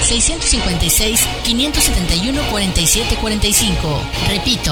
656-571-4745. Repito,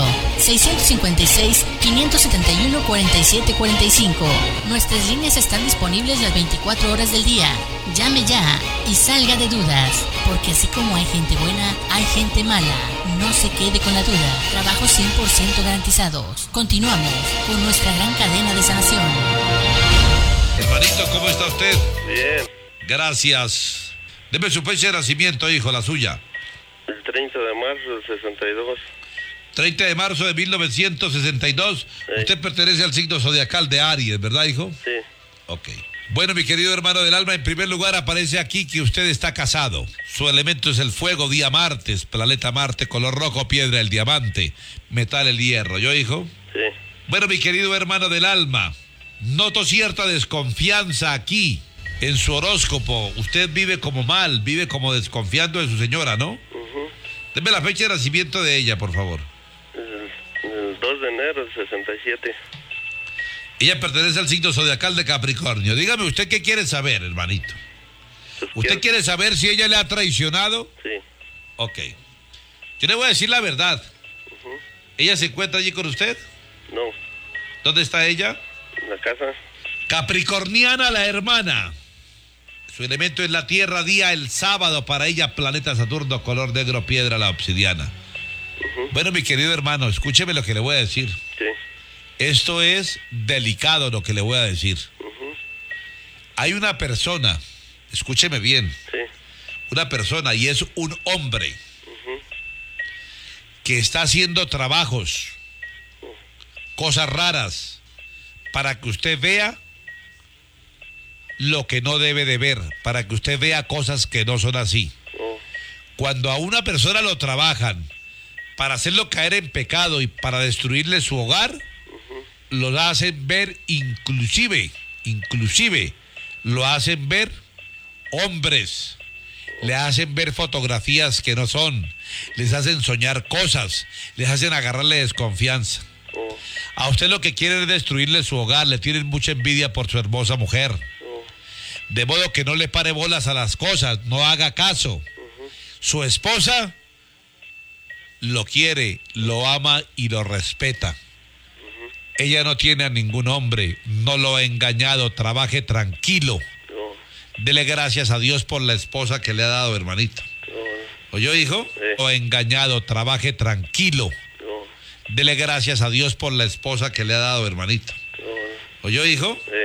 656-571-4745. Nuestras líneas están disponibles las 24 horas del día. Llame ya y salga de dudas, porque así como hay gente buena, hay gente mala. No se quede con la duda. Trabajos 100% garantizados. Continuamos con nuestra gran cadena de sanación. Hermanito, ¿cómo está usted? Bien. Gracias. Deme su fecha de nacimiento, hijo, la suya. El 30 de marzo del 62. 30 de marzo de 1962. Sí. Usted pertenece al signo zodiacal de Aries, ¿verdad, hijo? Sí. Ok. Bueno, mi querido hermano del alma, en primer lugar aparece aquí que usted está casado. Su elemento es el fuego, día martes, planeta Marte, color rojo, piedra el diamante, metal el hierro. ¿Yo, hijo? Sí. Bueno, mi querido hermano del alma, noto cierta desconfianza aquí en su horóscopo. Usted vive como mal, vive como desconfiando de su señora, ¿no? Deme la fecha de nacimiento de ella, por favor. El 2 de enero del 67. Ella pertenece al signo zodiacal de Capricornio. Dígame, ¿usted qué quiere saber, hermanito? Pues ¿Usted quiere saber si ella le ha traicionado? Sí. Ok. Yo le voy a decir la verdad. ¿Ella se encuentra allí con usted? No. ¿Dónde está ella? En la casa. Capricorniana la hermana. Su elemento es la tierra, día el sábado, para ella planeta Saturno, color negro, piedra la obsidiana. Bueno, mi querido hermano, escúcheme lo que le voy a decir. Sí. Esto es delicado lo que le voy a decir. Hay una persona, escúcheme bien, Sí. una persona, y es un hombre, que está haciendo trabajos, cosas raras, para que usted vea lo que no debe de ver, para que usted vea cosas que no son así. Cuando a una persona lo trabajan para hacerlo caer en pecado y para destruirle su hogar, lo hacen ver inclusive, lo hacen ver hombres, le hacen ver fotografías que no son, les hacen soñar cosas, les hacen agarrarle desconfianza. A usted lo que quieren es destruirle su hogar, le tienen mucha envidia por su hermosa mujer. De modo que no le pare bolas a las cosas, no haga caso. Su esposa lo quiere, lo ama y lo respeta. Ella no tiene a ningún hombre, no lo ha engañado, trabaje tranquilo. Dele gracias a Dios por la esposa que le ha dado, hermanito. ¿Oyó, hijo? Sí. Lo ha engañado, trabaje tranquilo. Dele gracias a Dios por la esposa que le ha dado, hermanito. ¿Oyó, hijo? Sí.